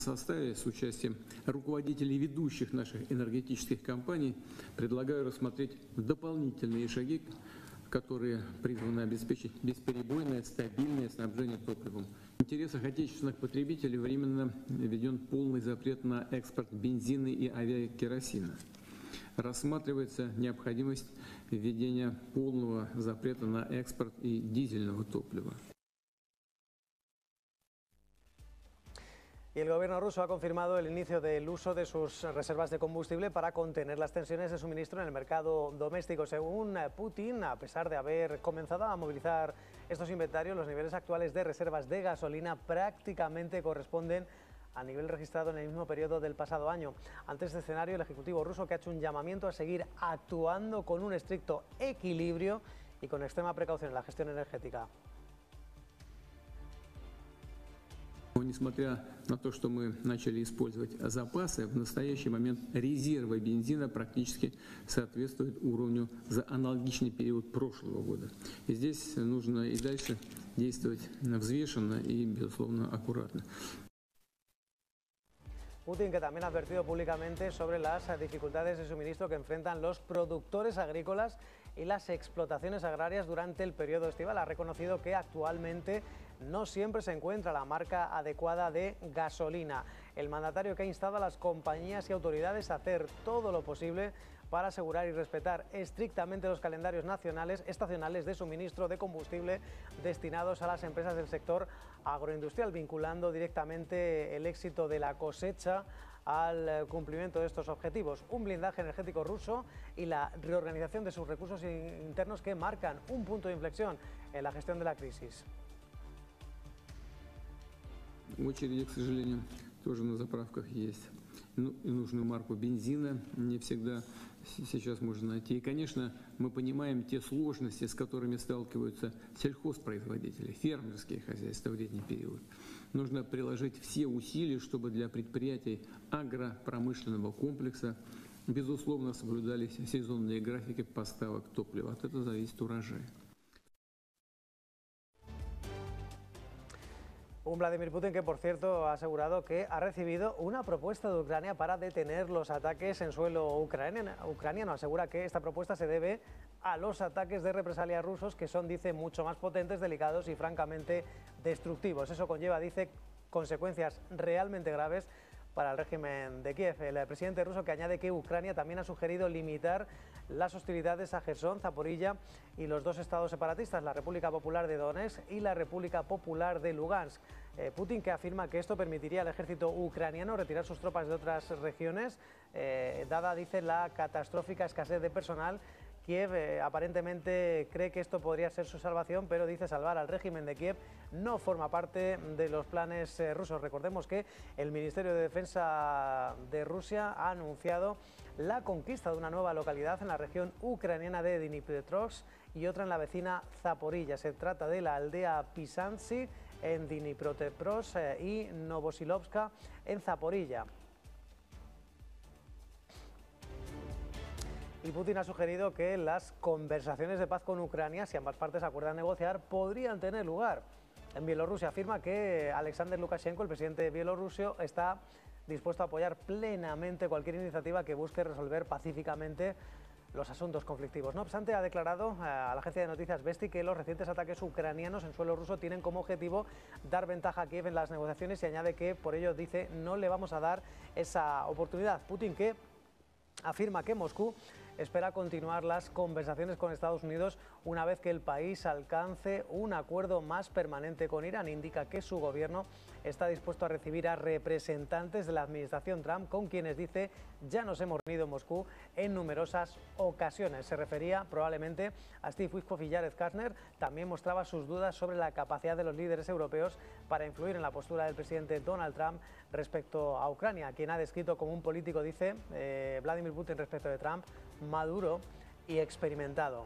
составе с участием руководителей ведущих наших энергетических компаний предлагаю рассмотреть дополнительные шаги, которые призваны обеспечить бесперебойное, стабильное снабжение топливом. В интересах отечественных потребителей временно введен полный запрет на экспорт бензина и авиакеросина. Рассматривается необходимость введения полного запрета на экспорт и дизельного топлива. Y el gobierno ruso ha confirmado el inicio del uso de sus reservas de combustible para contener las tensiones de suministro en el mercado doméstico. Según Putin, a pesar de haber comenzado a movilizar estos inventarios, los niveles actuales de reservas de gasolina prácticamente corresponden al nivel registrado en el mismo periodo del pasado año. Ante este escenario, el Ejecutivo ruso que ha hecho un llamamiento a seguir actuando con un estricto equilibrio y con extrema precaución en la gestión energética. Несмотря на то, что мы начали использовать запасы, в настоящий момент резервы бензина практически соответствуют уровню за аналогичный период прошлого года. И здесь нужно и дальше действовать взвешенно и, безусловно, аккуратно. Putin, que también ha advertido públicamente sobre las dificultades de suministro que enfrentan los productores agrícolas y las explotaciones agrarias durante el periodo estival. Ha reconocido que actualmente no siempre se encuentra la marca adecuada de gasolina. El mandatario que ha instado a las compañías y autoridades a hacer todo lo posible para asegurar y respetar estrictamente los calendarios estacionales de suministro de combustible destinados a las empresas del sector agroindustrial, vinculando directamente el éxito de la cosecha al cumplimiento de estos objetivos. Un blindaje energético ruso y la reorganización de sus recursos internos que marcan un punto de inflexión en la gestión de la crisis. Очереди, к сожалению, тоже на заправках есть. И нужную марку бензина не всегда сейчас можно найти. И, конечно, мы понимаем те сложности, с которыми сталкиваются сельхозпроизводители, фермерские хозяйства в летний период. Нужно приложить все усилия, чтобы для предприятий агропромышленного комплекса, безусловно, соблюдались сезонные графики поставок топлива. От этого зависит урожай. Un Vladimir Putin que, por cierto, ha asegurado que ha recibido una propuesta de Ucrania para detener los ataques en suelo ucraniano. Asegura que esta propuesta se debe a los ataques de represalia rusos, que son, dice, mucho más potentes, delicados y francamente destructivos. Eso conlleva, dice, consecuencias realmente graves para el régimen de Kiev. El presidente ruso que añade que Ucrania también ha sugerido limitar las hostilidades a Jersón, Zaporilla y los dos estados separatistas, la República Popular de Donetsk y la República Popular de Lugansk. Putin que afirma que esto permitiría al ejército ucraniano retirar sus tropas de otras regiones, dada, dice, la catastrófica escasez de personal. Kiev aparentemente cree que esto podría ser su salvación, pero dice salvar al régimen de Kiev no forma parte de los planes rusos. Recordemos que el Ministerio de Defensa de Rusia ha anunciado la conquista de una nueva localidad en la región ucraniana de Dnipropetrovsk y otra en la vecina Zaporilla. Se trata de la aldea Pisantsy en Dnipropetrovsk y Novosilovska en Zaporilla. Y Putin ha sugerido que las conversaciones de paz con Ucrania, si ambas partes acuerdan negociar, podrían tener lugar. En Bielorrusia afirma que Alexander Lukashenko, el presidente bielorruso, está dispuesto a apoyar plenamente cualquier iniciativa que busque resolver pacíficamente los asuntos conflictivos. No obstante, ha declarado a la agencia de noticias Vesti que los recientes ataques ucranianos en suelo ruso tienen como objetivo dar ventaja a Kiev en las negociaciones y añade que por ello, dice, no le vamos a dar esa oportunidad. Putin que afirma que Moscú espera continuar las conversaciones con Estados Unidos una vez que el país alcance un acuerdo más permanente con Irán. Indica que su gobierno está dispuesto a recibir a representantes de la administración Trump, con quienes, dice, ya nos hemos reunido en Moscú en numerosas ocasiones. Se refería probablemente a Steve Witkoff y Jared Kushner. También mostraba sus dudas sobre la capacidad de los líderes europeos para influir en la postura del presidente Donald Trump respecto a Ucrania, quien ha descrito como un político, dice, Vladimir Putin respecto de Trump, maduro y experimentado.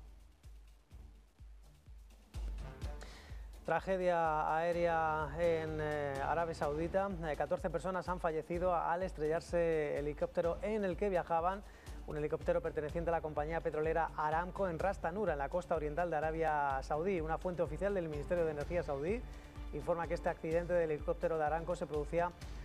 Tragedia aérea en Arabia Saudita. 14 personas han fallecido al estrellarse el helicóptero en el que viajaban, un helicóptero perteneciente a la compañía petrolera Aramco en Ras Tanura, en la costa oriental de Arabia Saudí. Una fuente oficial del Ministerio de Energía saudí informa que este accidente del helicóptero de Aramco se producía